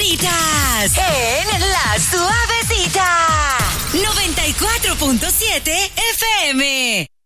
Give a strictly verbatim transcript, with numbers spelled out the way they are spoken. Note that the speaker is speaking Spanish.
favoritas en La Suavecita noventa y cuatro punto siete F M.